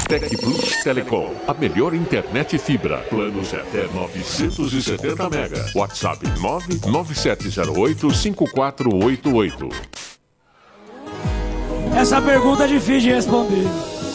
Tec Plus Telecom, a melhor internet fibra. Planos até 970 mega. WhatsApp 997085488. Essa pergunta é difícil de responder.